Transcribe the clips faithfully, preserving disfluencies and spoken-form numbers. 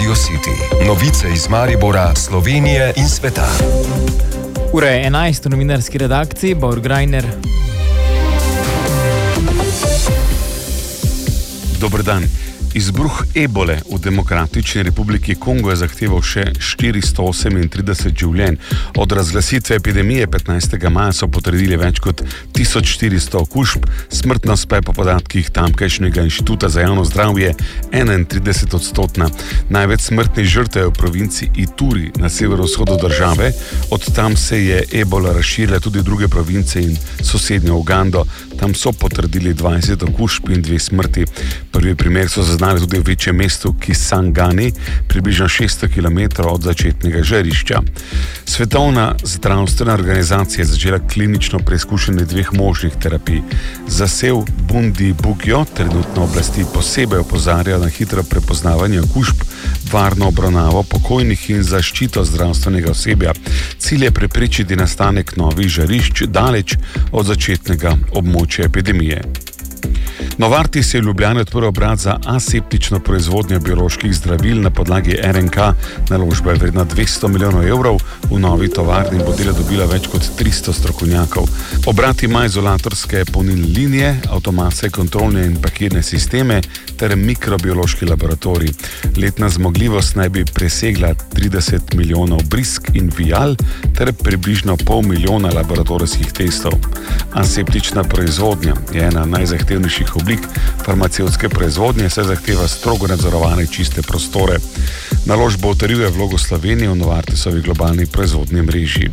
Radio City. Novice iz Maribora, Slovenije in sveta. Ura je enajst, v novinarski redakciji Bor Grajner. Dober dan. Izbruh ebole v Demokratični republiki Kongo je zahteval še štiristo osemintrideset življenj. Od razglasitve epidemije petnajstega maja so potrdili več kot tisoč štiristo okužb, smrtnost pa je po podatkih tamkajšnjega inštituta za javno zdravje enaintrideset odstotna. Največ smrtnih žrtev je v provinci Ituri na severovzhodu države, od tam se je ebola razširila tudi v druge province in sosednjo Ugando. Tam so potrdili dvajset okužb in dve smrti. Prvi primer so zaznali tudi v večjem mestu Kisangani, približno šeststo kilometrov od začetnega žarišča. Svetovna zdravstvena organizacija je začela klinično preizkušanje dveh možnih terapij. Zasev Bundibugyo trenutno oblasti posebej opozarjajo na hitro prepoznavanje okužb, varno obravnavo pokojnih in zaščito zdravstvenega osebja. Cilj je preprečiti nastanek novih žarišč daleč od začetnega območja epidemije. Novartis je v Ljubljani odprl obrat za aseptično proizvodnjo bioloških zdravil na podlagi R N K. Naložba je vredna dvesto milijonov evrov, v novi tovarni bo delo dobila več kot tristo strokovnjakov. Obrat ima izolatorske polnilne linije, avtomatske kontrolne in pakirne sisteme ter mikrobiološki laboratorij. Letna zmogljivost naj bi presegla trideset milijonov brisk in vial ter približno pol milijona laboratorijskih testov. Aseptična proizvodnja je ena najzahtevnejših oblik farmacevtske proizvodnje, saj zahteva strogo nadzorovane čiste prostore. Naložba utrjuje vlogo Slovenije v Novartisovi globalni proizvodni mreži.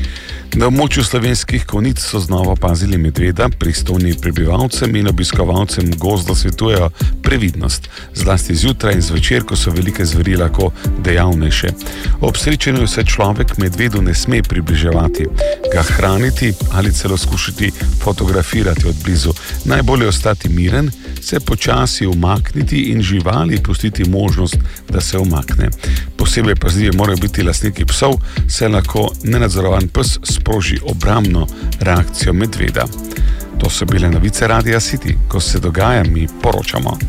Na območju Slovenskih Konjic so znova opazili medveda, pristojni prebivalcem in obiskovalcem gozda svetujejo previdnost, zlasti zjutraj in zvečer, ko so velike zveri lahko dejavnejše. Ob srečanju se človek medvedu ne sme približevati, ga hraniti ali celo skušati fotografirati od blizu. Najbolje ostati miren, se počasi umakniti in živali pustiti možnost, da se umakne. Posebej pazljivi morajo biti lastniki psov, saj lahko nenadzorovan pes sproži obrambno reakcijo medveda. To so bile novice Radia City. Ko se dogaja, mi poročamo.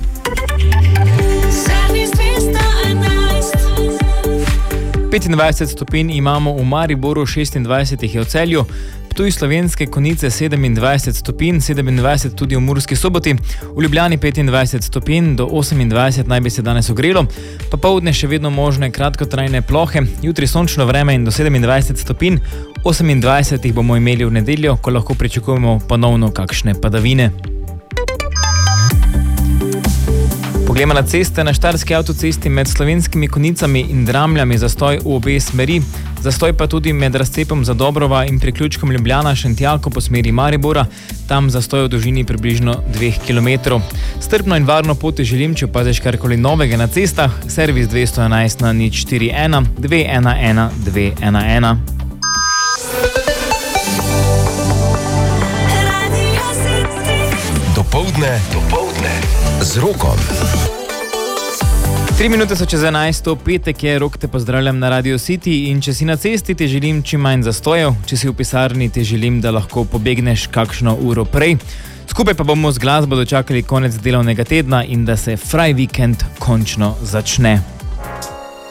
petindvajset stopinj imamo v Mariboru, šestindvajset jih je v Celju, Ptuj Slovenske Konjice sedemindvajset stopinj, sedemindvajset tudi v Murski Soboti, v Ljubljani petindvajset stopinj, do osemindvajset naj bi se danes ogrelo, popoldne še vedno možne kratkotrajne plohe, jutri sončno vreme in do sedemindvajset stopinj, osemindvajset jih bomo imeli v nedeljo, ko lahko pričakujemo ponovno kakšne padavine. Poglejmo na ceste. Na štajerski avtocesti med Slovenskimi Konjicami in Dramljami zastoj v obe smeri, zastoj pa tudi med razcepom Zadobrova in priključkom Ljubljana Šentjalko po smeri Maribora, tam zastoj v dolžini približno dveh kilometrov. Strpno in varno pot želim, če opaziš karkoli novega na cestah, servis dvesto enajst na nič štiri ena dve ena ena dve ena ena. Dopoldne, dopoldne z Rokom. Tri minute so čez enajsto, petek je, Rok te pozdravljam na Radio City in če si na cesti, ti želim čim manj zastojev, če si v pisarni, ti želim, da lahko pobegneš kakšno uro prej. Skupaj pa bomo z glasbo dočakali konec delovnega tedna in da se fraj vikend končno začne.